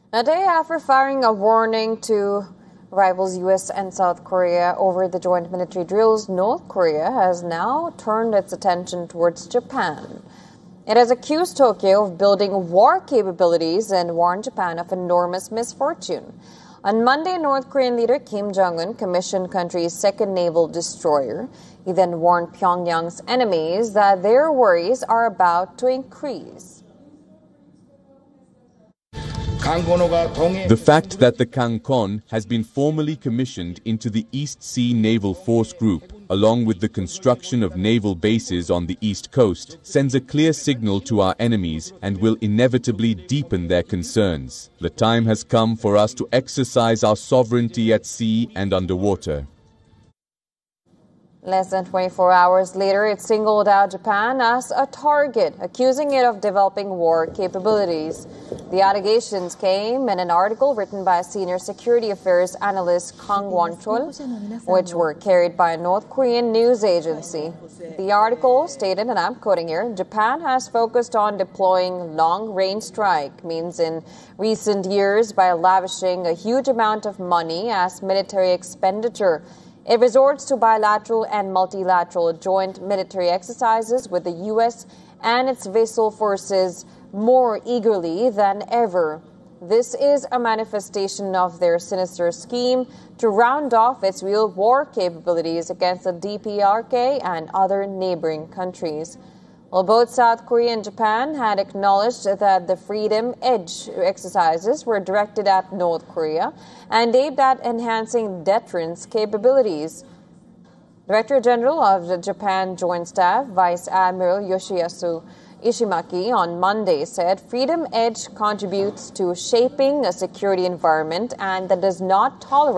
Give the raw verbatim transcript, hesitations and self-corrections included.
A day after firing a warning to rivals U S and South Korea over the joint military drills, North Korea has now turned its attention towards Japan. It has accused Tokyo of building war capabilities and warned Japan of enormous misfortune. On Monday, North Korean leader Kim Jong-un commissioned country's second naval destroyer. He then warned Pyongyang's enemies that their worries are about to increase. The fact that the Kangkon has been formally commissioned into the East Sea Naval Force Group, along with the construction of naval bases on the East Coast, sends a clear signal to our enemies and will inevitably deepen their concerns. The time has come for us to exercise our sovereignty at sea and underwater. Less than twenty-four hours later, it singled out Japan as a target, accusing it of developing war capabilities. The allegations came in an article written by senior security affairs analyst Kang Won-chol, which were carried by a North Korean news agency. The article stated, and I'm quoting here, Japan has focused on deploying long-range strike means in recent years by lavishing a huge amount of money as military expenditure. It resorts to bilateral and multilateral joint military exercises with the U S and its vassal forces more eagerly than ever. This is a manifestation of their sinister scheme to round off its real war capabilities against the D P R K and other neighboring countries. Well, both South Korea and Japan had acknowledged that the Freedom Edge exercises were directed at North Korea and aimed at enhancing deterrence capabilities. Director General of the Japan Joint Staff, Vice Admiral Yoshiyasu Ishimaki, on Monday said Freedom Edge contributes to shaping a security environment and that does not tolerate